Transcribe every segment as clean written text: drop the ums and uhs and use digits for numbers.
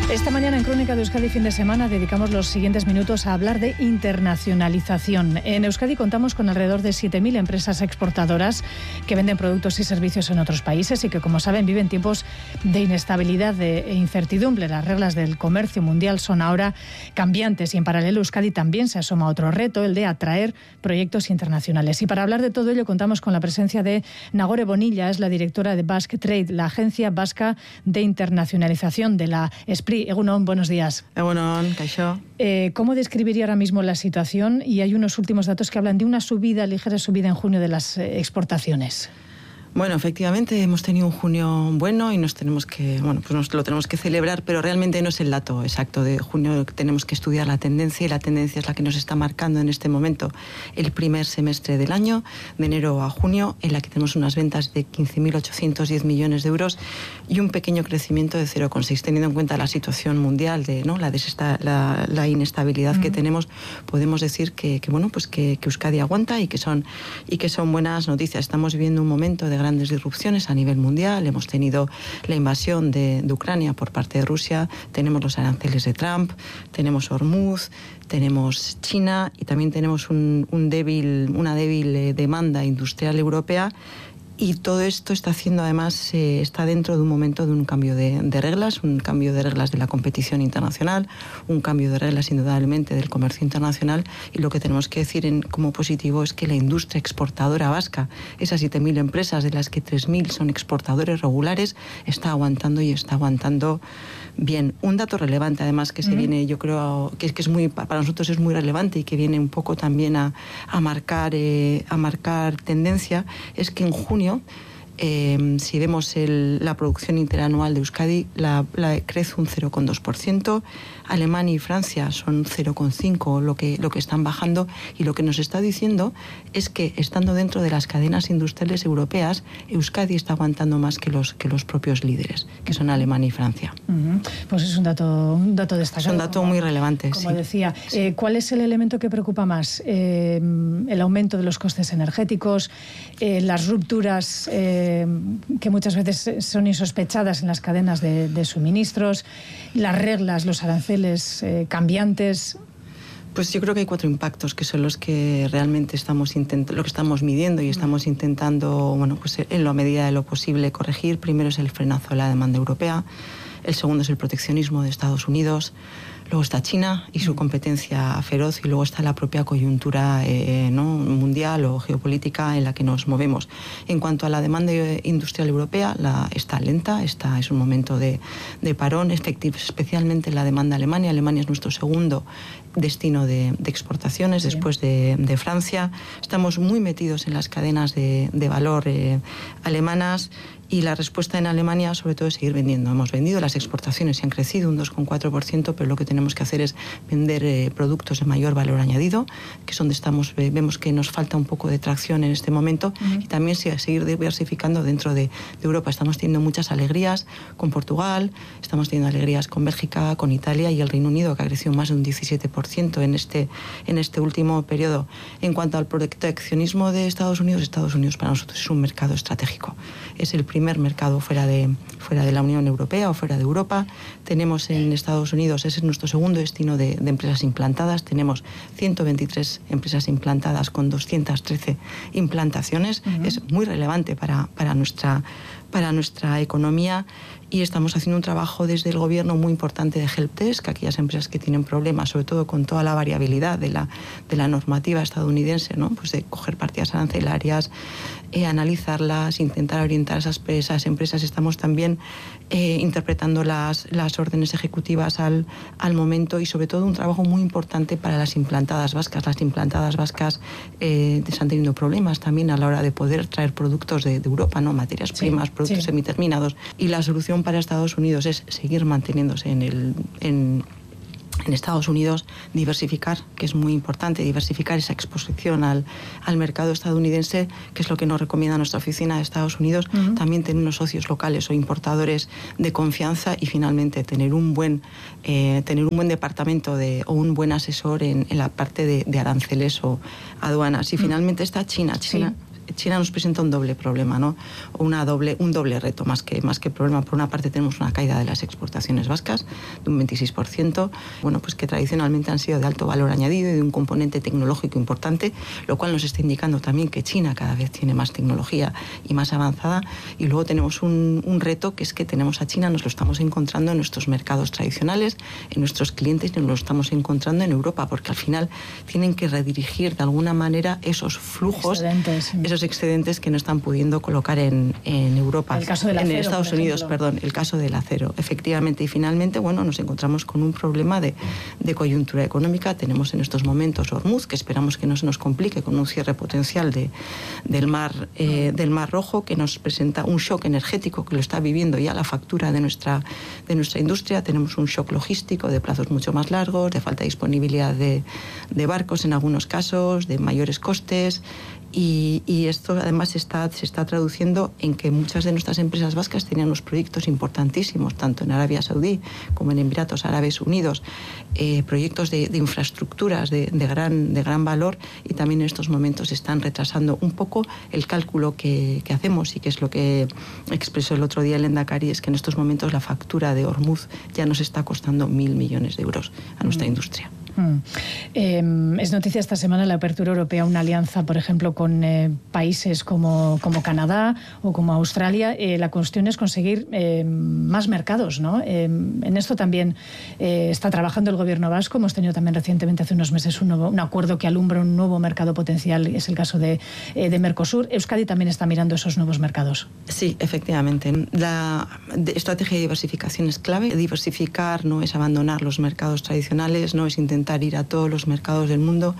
Esta mañana en Crónica de Euskadi Fin de Semana dedicamos los siguientes minutos a hablar de internacionalización. En Euskadi contamos con alrededor de 7.000 empresas exportadoras que venden productos y servicios en otros países y que, como saben, viven tiempos de inestabilidad e incertidumbre. Las reglas del comercio mundial son ahora cambiantes y en paralelo Euskadi también se asoma a otro reto, el de atraer proyectos internacionales. Y para hablar de todo ello contamos con la presencia de Nagore Bonilla, es la directora de Basque Trade, la agencia vasca de internacionalización de la ESPRI. Egunon, buenos días. Egunon, kaixo. ¿Cómo describiría ahora mismo la situación? Y hay unos últimos datos que hablan de una ligera subida en junio de las exportaciones. Bueno, efectivamente hemos tenido un junio bueno y nos lo tenemos que celebrar, pero realmente no es el dato exacto de junio. Tenemos que estudiar la tendencia y la tendencia es la que nos está marcando en este momento el primer semestre del año, de enero a junio, en la que tenemos unas ventas de 15.810 millones de euros y un pequeño crecimiento de 0,6. Teniendo en cuenta la situación mundial, la inestabilidad que tenemos, podemos decir que Euskadi aguanta y que son buenas noticias. Estamos viviendo un momento de grandes disrupciones a nivel mundial. Hemos tenido la invasión de Ucrania por parte de Rusia, tenemos los aranceles de Trump, tenemos Hormuz, tenemos China y también tenemos una débil demanda industrial europea. Y todo esto está haciendo, además, está dentro de un momento de un cambio de reglas, un cambio de reglas de la competición internacional, un cambio de reglas indudablemente del comercio internacional. Y lo que tenemos que decir como positivo es que la industria exportadora vasca, esas 7.000 empresas de las que 3.000 son exportadores regulares, está aguantando y está aguantando bien. Un dato relevante, además, que se viene, yo creo que es muy, para nosotros es muy relevante y que viene un poco también a marcar tendencia, es que en junio, si vemos la producción interanual de Euskadi, la crece un 0,2%, Alemania y Francia son 0,5% lo que están bajando, y lo que nos está diciendo es que, estando dentro de las cadenas industriales europeas, Euskadi está aguantando más que los propios líderes, que son Alemania y Francia. Pues es un dato destacado. Es un dato muy relevante. Como sí. decía. Sí. ¿Cuál es el elemento que preocupa más? ¿El aumento de los costes energéticos? ¿Las rupturas que muchas veces son insospechadas en las cadenas de suministros? ¿Las reglas, los aranceles cambiantes? Pues yo creo que hay 4 impactos que son los que realmente lo que estamos midiendo y estamos intentando, en la medida de lo posible, corregir. Primero es el frenazo de la demanda europea, el segundo es el proteccionismo de Estados Unidos, luego está China y su competencia feroz, y luego está la propia coyuntura mundial o geopolítica en la que nos movemos. En cuanto a la demanda industrial europea, está lenta, es un momento de parón, especialmente la demanda alemana. Alemania es nuestro segundo destino de exportaciones, sí, después de Francia. Estamos muy metidos en las cadenas de valor alemanas. Y la respuesta en Alemania, sobre todo, es seguir vendiendo. Hemos vendido, las exportaciones se han crecido un 2,4%, pero lo que tenemos que hacer es vender productos de mayor valor añadido, que es donde vemos que nos falta un poco de tracción en este momento, y también seguir diversificando dentro de Europa. Estamos teniendo muchas alegrías con Portugal, estamos teniendo alegrías con Bélgica, con Italia y el Reino Unido, que ha crecido más de un 17% en este último periodo. En cuanto al proteccionismo de Estados Unidos para nosotros es un mercado estratégico. Es el primer mercado fuera de la Unión Europea o fuera de Europa. Tenemos en Estados Unidos, ese es nuestro segundo destino de empresas implantadas. Tenemos 123 empresas implantadas con 213 implantaciones. Es muy relevante para nuestra economía, y estamos haciendo un trabajo desde el gobierno muy importante de helpdesk, aquellas empresas que tienen problemas, sobre todo con toda la variabilidad de la normativa estadounidense, ¿no? Pues de coger partidas arancelarias, analizarlas, intentar orientar a esas empresas. Estamos también interpretando las órdenes ejecutivas al momento, y sobre todo un trabajo muy importante para las implantadas vascas. Las implantadas vascas están teniendo problemas también a la hora de poder traer productos de Europa, ¿no? Materias primas, productos semiterminados, y la solución para Estados Unidos es seguir manteniéndose en Estados Unidos, diversificar, que es muy importante, diversificar esa exposición al mercado estadounidense, que es lo que nos recomienda nuestra oficina de Estados Unidos. También tener unos socios locales o importadores de confianza, y finalmente tener un buen departamento o un buen asesor en la parte de aranceles o aduanas. Y finalmente está China. China nos presenta un doble problema, ¿no? O un doble reto, más que problema. Por una parte tenemos una caída de las exportaciones vascas de un 26%, bueno, pues que tradicionalmente han sido de alto valor añadido y de un componente tecnológico importante, lo cual nos está indicando también que China cada vez tiene más tecnología y más avanzada. Y luego tenemos un reto, que es que tenemos a China, nos lo estamos encontrando en nuestros mercados tradicionales, en nuestros clientes, y nos lo estamos encontrando en Europa, porque al final tienen que redirigir de alguna manera esos flujos, esos excedentes que no están pudiendo colocar en Europa. El caso del acero, en Estados Unidos, perdón, el caso del acero, efectivamente. Y finalmente, bueno, nos encontramos con un problema de coyuntura económica. Tenemos en estos momentos Hormuz, que esperamos que no se nos complique con un cierre potencial del Mar Rojo, que nos presenta un shock energético que lo está viviendo ya la factura de nuestra industria. Tenemos un shock logístico de plazos mucho más largos, de falta de disponibilidad de barcos en algunos casos, de mayores costes. Y esto además se está traduciendo en que muchas de nuestras empresas vascas tenían unos proyectos importantísimos, tanto en Arabia Saudí como en Emiratos Árabes Unidos, proyectos de infraestructuras de gran valor, y también en estos momentos están retrasando un poco el cálculo que hacemos, y que es lo que expresó el otro día el Lehendakari, es que en estos momentos la factura de Hormuz ya nos está costando 1.000 millones de euros a nuestra industria. Es noticia esta semana la apertura europea a una alianza, por ejemplo, con países como Canadá o como Australia. La cuestión es conseguir más mercados, ¿no? En esto también está trabajando el gobierno vasco. Hemos tenido también recientemente, hace unos meses, un acuerdo que alumbra un nuevo mercado potencial. Es el caso de Mercosur. Euskadi también está mirando esos nuevos mercados. Sí, efectivamente. La estrategia de diversificación es clave. Diversificar no es abandonar los mercados tradicionales, no es intentar ir a todos los mercados del mundo.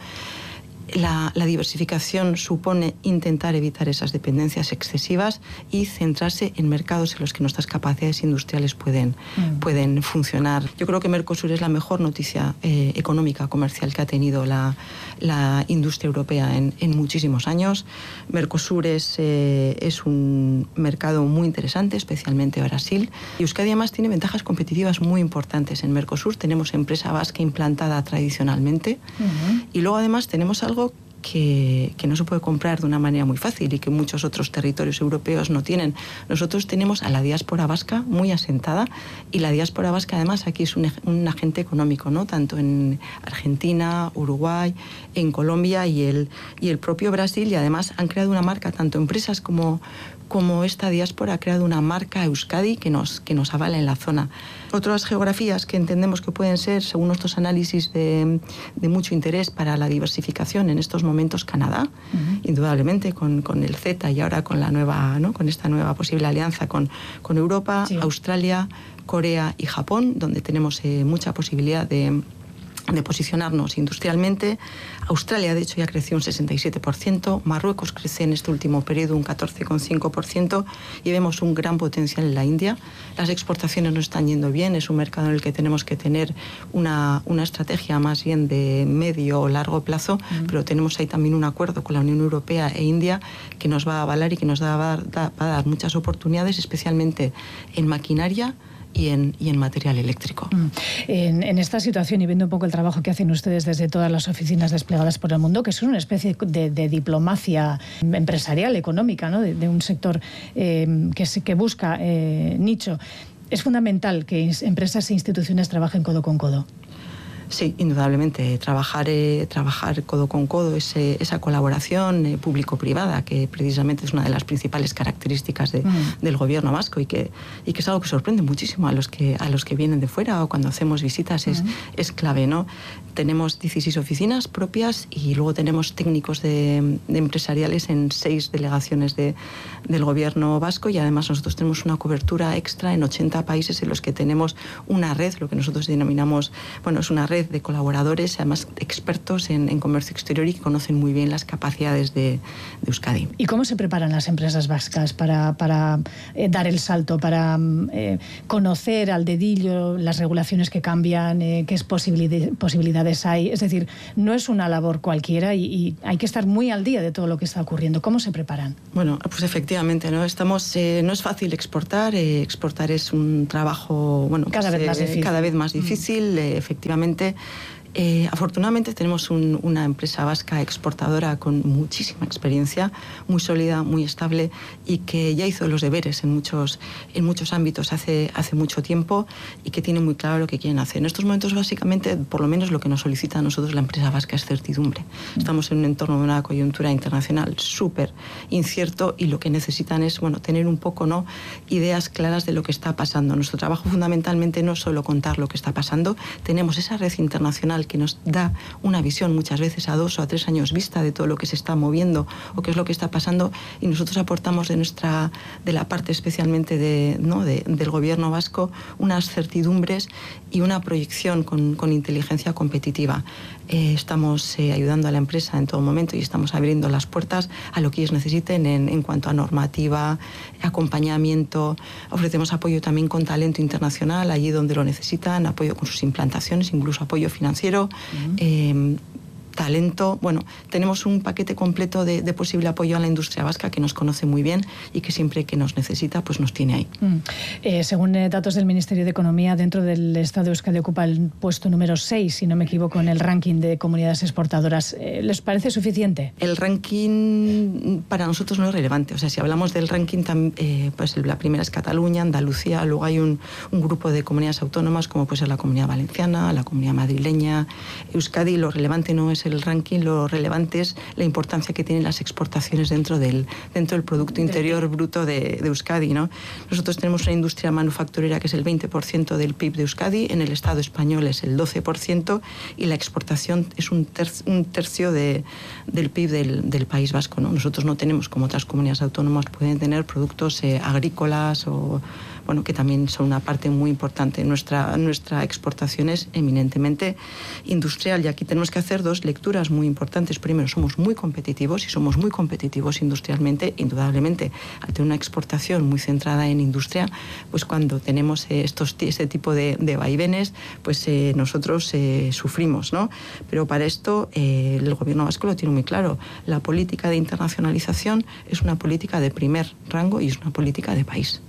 La diversificación supone intentar evitar esas dependencias excesivas y centrarse en mercados en los que nuestras capacidades industriales pueden funcionar. Yo creo que Mercosur es la mejor noticia económica, comercial que ha tenido la industria europea en muchísimos años. Mercosur es un mercado muy interesante, especialmente Brasil. Y Euskadi además tiene ventajas competitivas muy importantes. En Mercosur tenemos empresa vasca implantada tradicionalmente, y luego además tenemos algo que no se puede comprar de una manera muy fácil y que muchos otros territorios europeos no tienen. Nosotros tenemos a la diáspora vasca muy asentada, y la diáspora vasca además aquí es un agente económico, ¿no? Tanto en Argentina, Uruguay, en Colombia y el propio Brasil, y además han creado una marca, tanto empresas como esta diáspora ha creado una marca Euskadi que nos avala en la zona. Otras geografías que entendemos que pueden ser, según nuestros análisis, de mucho interés para la diversificación en estos momentos, Canadá, indudablemente con el CETA y ahora con la nueva, ¿no? Con esta nueva posible alianza con Europa, sí. Australia, Corea y Japón, donde tenemos mucha posibilidad de posicionarnos industrialmente. Australia, de hecho, ya creció un 67%, Marruecos crece en este último periodo un 14,5%, y vemos un gran potencial en la India. Las exportaciones nos están yendo bien, es un mercado en el que tenemos que tener una estrategia más bien de medio o largo plazo, pero tenemos ahí también un acuerdo con la Unión Europea e India que nos va a avalar y que nos va a dar muchas oportunidades, especialmente en maquinaria y en material eléctrico. En esta situación, y viendo un poco el trabajo que hacen ustedes desde todas las oficinas desplegadas por el mundo, que es una especie de diplomacia empresarial, económica, ¿no? de un sector que busca nicho, es fundamental que empresas e instituciones trabajen codo con codo. Sí, indudablemente. Trabajar codo con codo, esa colaboración público-privada, que precisamente es una de las principales características del gobierno vasco, y que es algo que sorprende muchísimo a los que vienen de fuera o cuando hacemos visitas, es clave, ¿no? Tenemos 16 oficinas propias y luego tenemos técnicos de empresariales en 6 delegaciones del gobierno vasco, y además nosotros tenemos una cobertura extra en 80 países en los que tenemos una red, lo que nosotros denominamos, es una red de colaboradores, además expertos en comercio exterior y que conocen muy bien las capacidades de Euskadi. ¿Y cómo se preparan las empresas vascas para dar el salto, para conocer al dedillo las regulaciones que cambian, qué posibilidades hay? Es decir, no es una labor cualquiera y hay que estar muy al día de todo lo que está ocurriendo. ¿Cómo se preparan? Bueno, pues efectivamente, ¿no? No es fácil exportar. Exportar es un trabajo, cada vez más difícil. Cada vez más difícil, efectivamente. Afortunadamente tenemos una empresa vasca exportadora con muchísima experiencia, muy sólida, muy estable y que ya hizo los deberes en muchos ámbitos hace mucho tiempo y que tiene muy claro lo que quieren hacer. En estos momentos, básicamente, por lo menos lo que nos solicita a nosotros la empresa vasca es certidumbre. Estamos en un entorno de una coyuntura internacional súper incierto y lo que necesitan es, bueno, tener un poco, ¿no?, ideas claras de lo que está pasando. Nuestro trabajo fundamentalmente no es solo contar lo que está pasando, tenemos esa red internacional que nos da una visión muchas veces a 2 o a 3 años vista de todo lo que se está moviendo o qué es lo que está pasando, y nosotros aportamos de la parte especialmente del gobierno vasco unas certidumbres y una proyección con inteligencia competitiva. Estamos ayudando a la empresa en todo momento y estamos abriendo las puertas a lo que ellos necesiten en cuanto a normativa, acompañamiento. Ofrecemos apoyo también con talento internacional allí donde lo necesitan, apoyo con sus implantaciones, incluso apoyo financiero, talento. Bueno, tenemos un paquete completo de posible apoyo a la industria vasca que nos conoce muy bien y que siempre que nos necesita, pues nos tiene ahí. Según datos del Ministerio de Economía, dentro del Estado de Euskadi ocupa el puesto número 6, si no me equivoco, en el ranking de comunidades exportadoras. ¿Les parece suficiente? El ranking para nosotros no es relevante. O sea, si hablamos del ranking, pues la primera es Cataluña, Andalucía, luego hay un grupo de comunidades autónomas como puede ser la Comunidad Valenciana, la Comunidad Madrileña, Euskadi. Lo relevante no es el ranking, lo relevante es la importancia que tienen las exportaciones dentro del Producto Interior Bruto de Euskadi, ¿no? Nosotros tenemos una industria manufacturera que es el 20% del PIB de Euskadi, en el Estado español es el 12% y la exportación es un tercio del PIB del País Vasco, ¿no? Nosotros no tenemos, como otras comunidades autónomas pueden tener, productos agrícolas o, bueno, que también son una parte muy importante. Nuestra exportación es eminentemente industrial y aquí tenemos que hacer 2 lecturas muy importantes. Primero, somos muy competitivos y somos muy competitivos industrialmente, indudablemente. Al tener una exportación muy centrada en industria, pues cuando tenemos este tipo de vaivenes, pues nosotros sufrimos, ¿no? Pero para esto el gobierno vasco lo tiene muy claro. La política de internacionalización es una política de primer rango y es una política de país.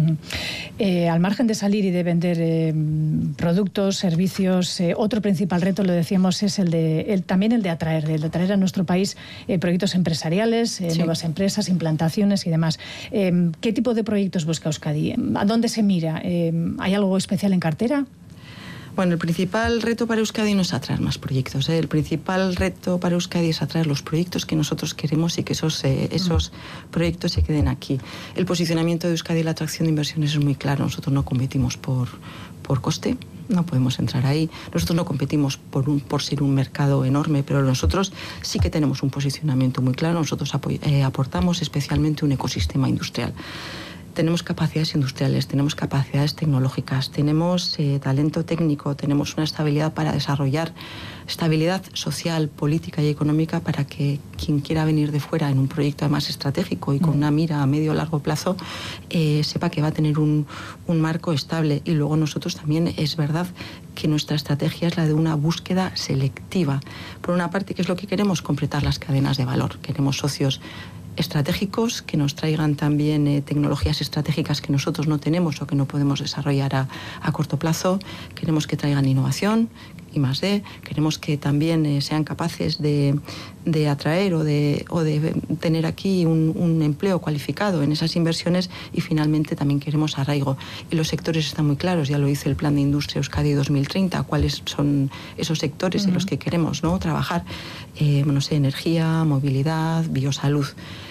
Al margen de salir y de vender productos, servicios, otro principal reto, lo decíamos, es también el de atraer a nuestro país proyectos empresariales, sí, nuevas empresas, implantaciones y demás. ¿Qué tipo de proyectos busca Euskadi? ¿A dónde se mira? ¿Hay algo especial en cartera? Bueno, el principal reto para Euskadi no es atraer más proyectos. El principal reto para Euskadi es atraer los proyectos que nosotros queremos y que esos proyectos se queden aquí. El posicionamiento de Euskadi y la atracción de inversiones es muy claro. Nosotros no competimos por coste, no podemos entrar ahí. Nosotros no competimos por ser un mercado enorme, pero nosotros sí que tenemos un posicionamiento muy claro. Nosotros aportamos especialmente un ecosistema industrial. Tenemos capacidades industriales, tenemos capacidades tecnológicas, tenemos talento técnico, tenemos una estabilidad para desarrollar, estabilidad social, política y económica para que quien quiera venir de fuera en un proyecto además estratégico y con una mira a medio o largo plazo sepa que va a tener un marco estable. Y luego nosotros también es verdad que nuestra estrategia es la de una búsqueda selectiva. Por una parte, ¿qué es lo que queremos? Completar las cadenas de valor. Queremos socios estratégicos que nos traigan también tecnologías estratégicas que nosotros no tenemos o que no podemos desarrollar a corto plazo. Queremos que traigan innovación, I+D. Queremos que también sean capaces de atraer o de tener aquí un empleo cualificado en esas inversiones, y finalmente también queremos arraigo. Y los sectores están muy claros, ya lo dice el Plan de Industria Euskadi 2030, cuáles son esos sectores en los que queremos, ¿no?, trabajar. Energía, movilidad, biosalud.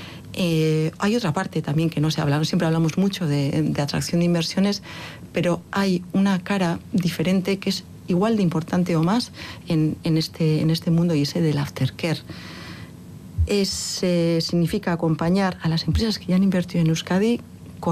Hay otra parte también que no se habla, siempre hablamos mucho de atracción de inversiones, pero hay una cara diferente que es igual de importante o más en este mundo, y ese del aftercare. Significa acompañar a las empresas que ya han invertido en Euskadi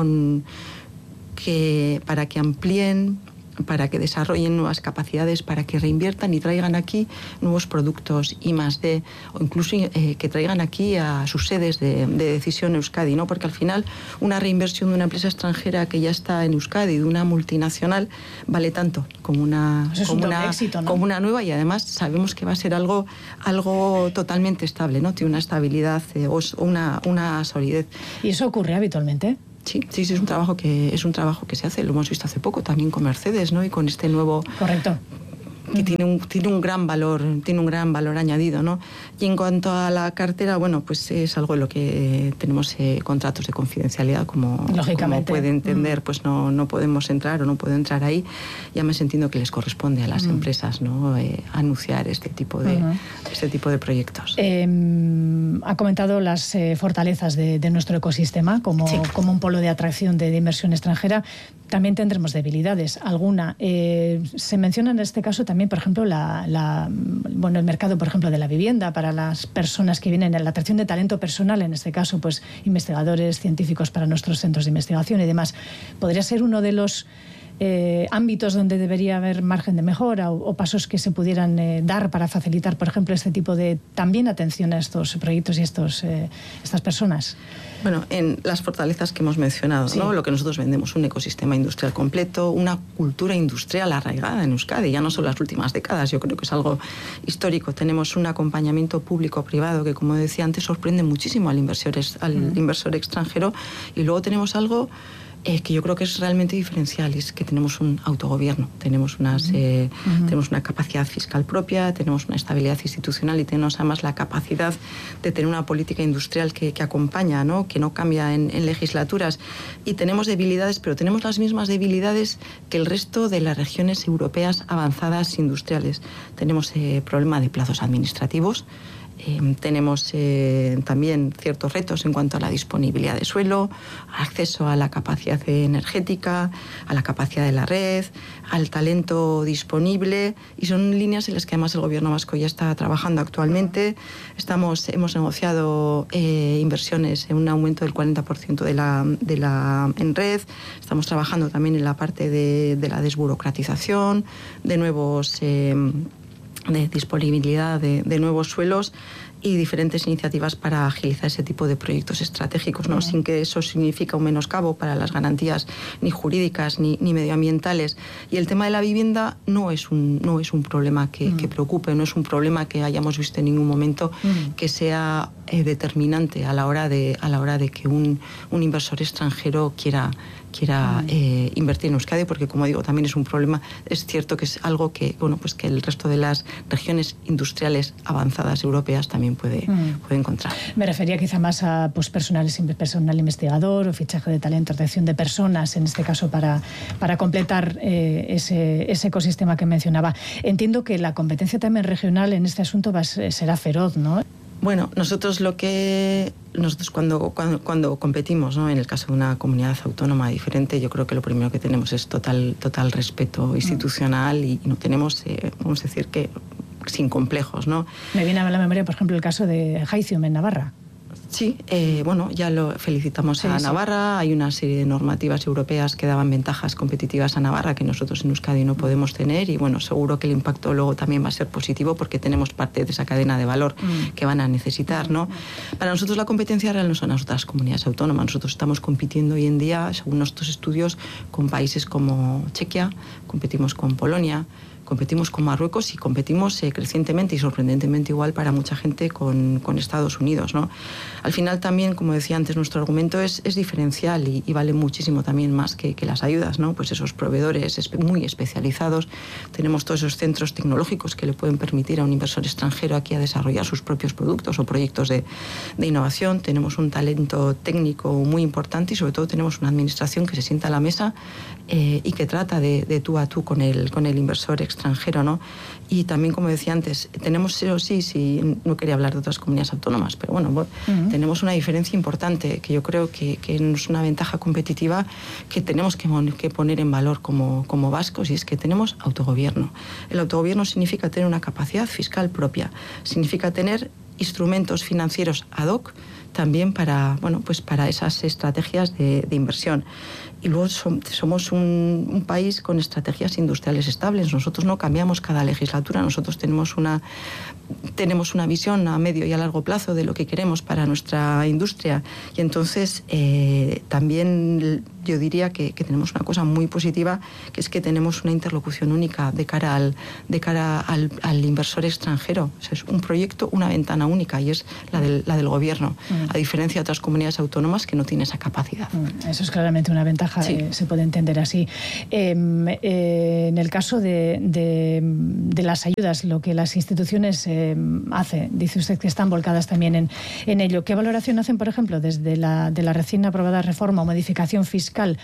para que amplíen, para que desarrollen nuevas capacidades, para que reinviertan y traigan aquí nuevos productos I+D, o incluso que traigan aquí a sus sedes de decisión Euskadi, ¿no? Porque al final una reinversión de una empresa extranjera que ya está en Euskadi, de una multinacional, vale tanto como una éxito, ¿no?, como una nueva, y además sabemos que va a ser algo totalmente estable, ¿no? Tiene una estabilidad o una solidez. ¿Y eso ocurre habitualmente? Sí, es un trabajo que se hace. Lo hemos visto hace poco también con Mercedes, ¿no? Y con este nuevo que tiene un gran valor añadido, ¿no? Y en cuanto a la cartera, bueno, pues es algo en lo que tenemos contratos de confidencialidad, como puede entender, pues no podemos entrar o no puedo entrar ahí. Ya me entiendo que les corresponde a las empresas, ¿no? Anunciar este tipo de proyectos. Ha comentado las fortalezas de nuestro ecosistema como un polo de atracción de inversión extranjera. También tendremos debilidades, alguna. Se menciona en este caso también, por ejemplo, el mercado, por ejemplo, de la vivienda para las personas que vienen, la atracción de talento personal, en este caso, pues investigadores, científicos para nuestros centros de investigación y demás. ¿Podría ser uno de los ámbitos donde debería haber margen de mejora o pasos que se pudieran dar para facilitar, por ejemplo, este tipo de también atención a estos proyectos y estas personas? Bueno, en las fortalezas que hemos mencionado, ¿no? Lo que nosotros vendemos, un ecosistema industrial completo, una cultura industrial arraigada en Euskadi, ya no son las últimas décadas, yo creo que es algo histórico. Tenemos un acompañamiento público-privado que, como decía antes, sorprende muchísimo al inversor extranjero, y luego tenemos algo que yo creo que es realmente diferencial, es que tenemos un autogobierno, tenemos una capacidad fiscal propia, tenemos una estabilidad institucional y tenemos además la capacidad de tener una política industrial que acompaña, ¿no? Que no cambia en legislaturas. Y tenemos debilidades, pero tenemos las mismas debilidades que el resto de las regiones europeas avanzadas industriales. Tenemos problema de plazos administrativos. Tenemos también ciertos retos en cuanto a la disponibilidad de suelo, acceso a la capacidad energética, a la capacidad de la red, al talento disponible, y son líneas en las que además el gobierno vasco ya está trabajando actualmente. Hemos negociado inversiones en un aumento del 40% en red. Estamos trabajando también en la parte de la desburocratización, de nuevos de disponibilidad de nuevos suelos y diferentes iniciativas para agilizar ese tipo de proyectos estratégicos, ¿no? Sin que eso signifique un menoscabo para las garantías ni jurídicas ni medioambientales. Y el tema de la vivienda no es un problema que preocupe, no es un problema que hayamos visto en ningún momento que sea determinante a la hora de que un inversor extranjero quiera invertir en Euskadi, porque, como digo, también es un problema. Es cierto que es algo que que el resto de las regiones industriales avanzadas europeas también puede encontrar. Me refería quizá más a personal investigador o fichaje de talento, atracción de personas, en este caso para completar ese ecosistema que mencionaba. Entiendo que la competencia también regional en este asunto será feroz, ¿no? Bueno, nosotros cuando competimos, ¿no? En el caso de una comunidad autónoma diferente, yo creo que lo primero que tenemos es total respeto institucional y no tenemos, vamos a decir que sin complejos, ¿no? Me viene a la memoria, por ejemplo, el caso de Jaicium en Navarra. Sí, ya lo felicitamos a Navarra. Hay una serie de normativas europeas que daban ventajas competitivas a Navarra que nosotros en Euskadi no podemos tener, y seguro que el impacto luego también va a ser positivo porque tenemos parte de esa cadena de valor que van a necesitar, ¿no? Para nosotros la competencia real no son las otras comunidades autónomas. Nosotros estamos compitiendo hoy en día, según nuestros estudios, con países como Chequia, competimos con Polonia, competimos con Marruecos y competimos crecientemente y sorprendentemente igual para mucha gente con Estados Unidos, ¿no? Al final también, como decía antes, nuestro argumento es diferencial y vale muchísimo también más que las ayudas, ¿no? Pues esos proveedores muy especializados. Tenemos todos esos centros tecnológicos que le pueden permitir a un inversor extranjero aquí a desarrollar sus propios productos o proyectos de innovación. Tenemos un talento técnico muy importante y sobre todo tenemos una administración que se sienta a la mesa y que trata de tú a tú con el inversor extranjero, ¿no? Y también, como decía antes, tenemos no quería hablar de otras comunidades autónomas, pero tenemos una diferencia importante que yo creo que es una ventaja competitiva que tenemos que poner en valor como vascos, y es que tenemos autogobierno. El autogobierno significa tener una capacidad fiscal propia, significa tener instrumentos financieros ad hoc también para esas estrategias de inversión. Y luego somos un país con estrategias industriales estables. Nosotros no cambiamos cada legislatura, nosotros tenemos una visión a medio y a largo plazo de lo que queremos para nuestra industria. Y entonces también yo diría que tenemos una cosa muy positiva, que es que tenemos una interlocución única de cara al inversor extranjero. O sea, es un proyecto, una ventana única, y es la del gobierno, a diferencia de otras comunidades autónomas que no tienen esa capacidad. Eso es claramente una ventaja ventaja, sí. Se puede entender así. En el caso de las ayudas, lo que las instituciones hacen, dice usted que están volcadas también en ello. ¿Qué valoración hacen, por ejemplo, desde de la recién aprobada reforma o modificación fiscal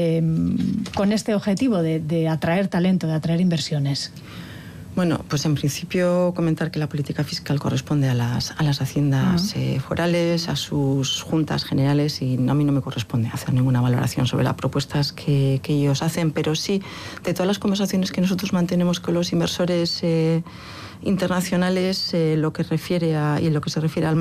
con este objetivo de atraer talento, de atraer inversiones? Bueno, pues en principio comentar que la política fiscal corresponde a las haciendas forales, a sus juntas generales, y a mí no me corresponde hacer ninguna valoración sobre las propuestas que ellos hacen, pero sí, de todas las conversaciones que nosotros mantenemos con los inversores internacionales, lo que se refiere al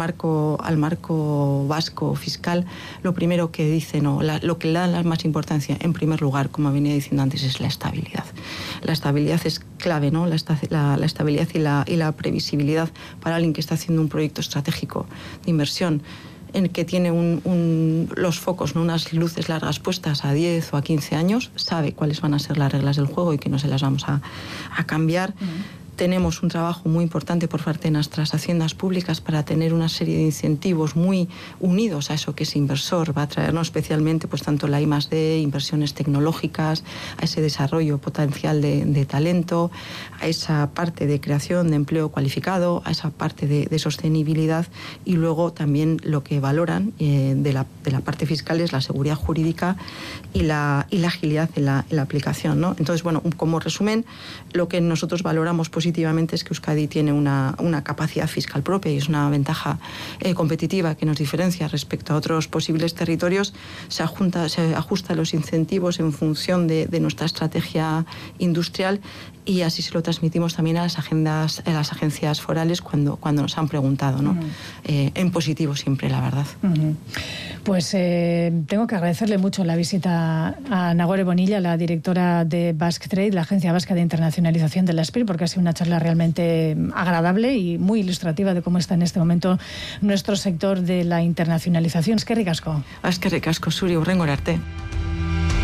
marco vasco fiscal, lo primero que dicen, lo que le dan la más importancia, en primer lugar, como venía diciendo antes, es la estabilidad. La estabilidad es clave, ¿no? La estabilidad y la previsibilidad para alguien que está haciendo un proyecto estratégico de inversión, en el que tiene los focos, ¿no? Unas luces largas puestas a 10 o a 15 años, sabe cuáles van a ser las reglas del juego y que no se las vamos a cambiar. Tenemos un trabajo muy importante por parte de nuestras haciendas públicas para tener una serie de incentivos muy unidos a eso que ese inversor va a traernos, especialmente pues tanto la I+D, inversiones tecnológicas, a ese desarrollo potencial de talento, a esa parte de creación de empleo cualificado, a esa parte de sostenibilidad, y luego también lo que valoran de la parte fiscal es la seguridad jurídica y la agilidad en la aplicación, ¿no? Entonces, bueno, como resumen, lo que nosotros valoramos positivamente es que Euskadi tiene una capacidad fiscal propia y es una ventaja competitiva que nos diferencia respecto a otros posibles territorios. Se ajusta los incentivos en función de nuestra estrategia industrial, y así se lo transmitimos también a las agencias forales cuando nos han preguntado, ¿no? En positivo siempre, la verdad. Pues tengo que agradecerle mucho la visita a Nagore Bonilla, la directora de Basque Trade, la Agencia Vasca de Internacionalización de la SPIR, porque ha sido una charla realmente agradable y muy ilustrativa de cómo está en este momento nuestro sector de la internacionalización. Eskerrik asko. Eskerrik asko, zuri, hurrengora arte.